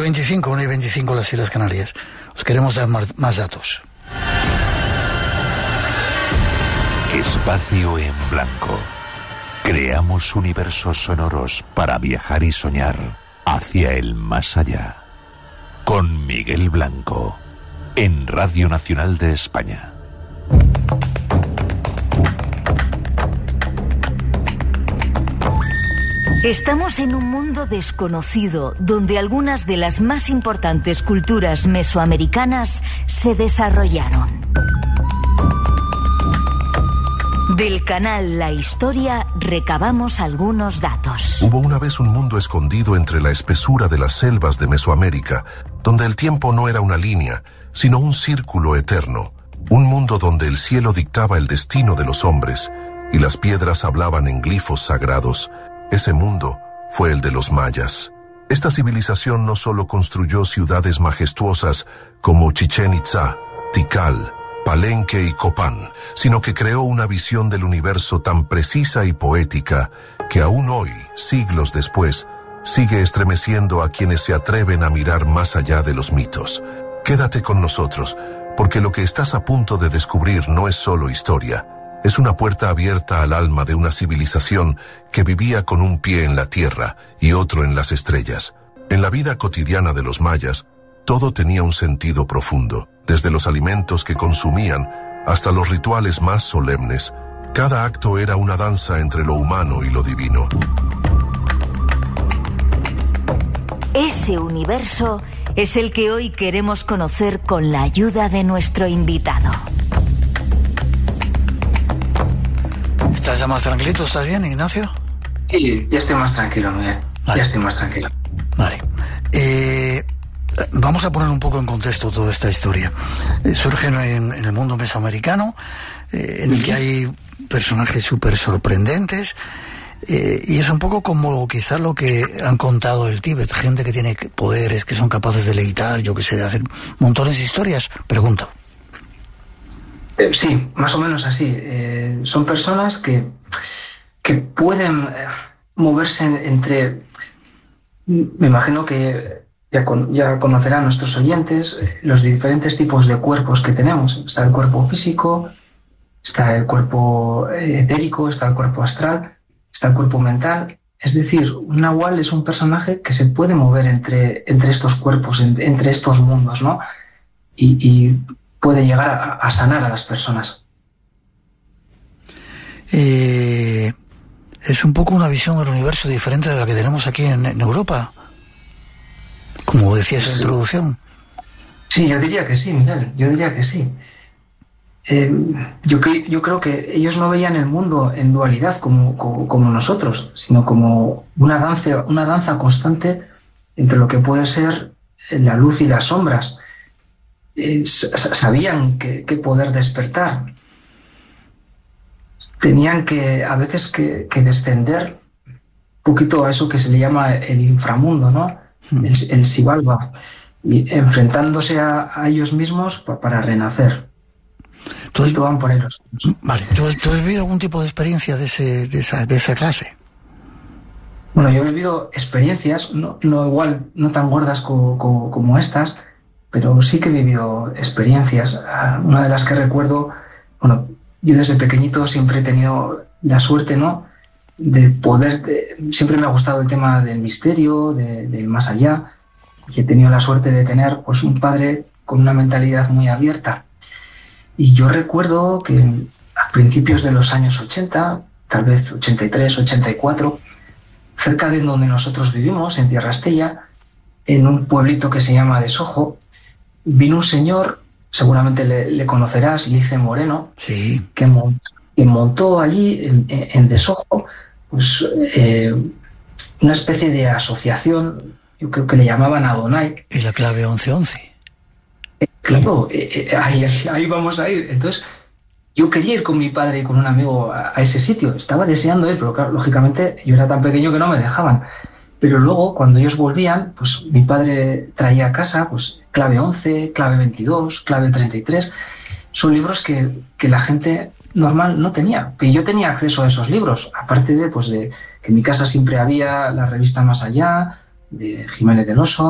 1:25, 1:25 las Islas Canarias. Os queremos dar más datos. Espacio en blanco. Creamos universos sonoros para viajar y soñar hacia el más allá. Con Miguel Blanco, en Radio Nacional de España. Estamos en un mundo desconocido, donde algunas de las más importantes culturas mesoamericanas se desarrollaron. Del canal La Historia recabamos algunos datos. Hubo una vez un mundo escondido entre la espesura de las selvas de Mesoamérica, donde el tiempo no era una línea, sino un círculo eterno. Un mundo donde el cielo dictaba el destino de los hombres y las piedras hablaban en glifos sagrados. Ese mundo fue el de los mayas. Esta civilización no solo construyó ciudades majestuosas como Chichén Itzá, Tikal, Palenque y Copán, sino que creó una visión del universo tan precisa y poética que aún hoy, siglos después, sigue estremeciendo a quienes se atreven a mirar más allá de los mitos. Quédate con nosotros, porque lo que estás a punto de descubrir no es solo historia, es una puerta abierta al alma de una civilización que vivía con un pie en la tierra y otro en las estrellas. En la vida cotidiana de los mayas, todo tenía un sentido profundo, desde los alimentos que consumían hasta los rituales más solemnes. Cada acto era una danza entre lo humano y lo divino. Ese universo es el que hoy queremos conocer con la ayuda de nuestro invitado. ¿Estás ya más tranquilito? ¿Estás bien, Ignacio? Sí, ya estoy más tranquilo, Miguel. Vale. Ya estoy más tranquilo. Vale. Vamos a poner un poco en contexto toda esta historia. Surge en el mundo mesoamericano, en el que hay personajes súper sorprendentes, y es un poco como quizás lo que han contado el Tíbet, gente que tiene poderes, que son capaces de levitar, yo que sé, de hacer montones de historias. Pregunto. Sí, más o menos así. Son personas que pueden moverse entre... Me imagino que ya conocerán nuestros oyentes los diferentes tipos de cuerpos que tenemos. Está el cuerpo físico, está el cuerpo etérico, está el cuerpo astral, está el cuerpo mental. Es decir, un nahual es un personaje que se puede mover entre estos cuerpos, entre estos mundos, ¿no? Y puede llegar a sanar a las personas. Es un poco una visión del universo diferente de la que tenemos aquí en Europa, como decías en la introducción. Sí, yo diría que sí, Miguel, yo diría que sí. Yo creo que ellos no veían el mundo en dualidad como nosotros, sino como una danza constante entre lo que puede ser la luz y las sombras. Sabían qué poder despertar. Tenían a veces que descender un poquito a eso que se le llama el inframundo, ¿no? El Xibalba, y enfrentándose a ellos mismos para renacer. Entonces van por ellos. Vale. ¿Tú has vivido algún tipo de experiencia de esa clase? Bueno, yo he vivido experiencias, no igual, no tan gordas como estas, pero sí que he vivido experiencias. Una de las que recuerdo, bueno, yo desde pequeñito siempre he tenido la suerte, ¿no?, de poder... siempre me ha gustado el tema del misterio, del más allá, y he tenido la suerte de tener pues un padre con una mentalidad muy abierta. Y yo recuerdo que a principios de los años 80, tal vez 83, 84, cerca de donde nosotros vivimos, en Tierra Estella, en un pueblito que se llama Desojo, vino un señor, seguramente le conocerás, Lice Moreno, sí, que montó allí en Desojo pues, una especie de asociación, yo creo que le llamaban Adonai. ¿Y la clave 1111? Claro, ahí vamos a ir. Entonces, yo quería ir con mi padre y con un amigo a ese sitio. Estaba deseando ir, pero claro, lógicamente yo era tan pequeño que no me dejaban. Pero luego, cuando ellos volvían, pues mi padre traía a casa pues clave 11, clave 22, clave 33. Son libros que la gente normal no tenía. Pero yo tenía acceso a esos libros, aparte de que en mi casa siempre había la revista Más Allá, de Jiménez del Oso,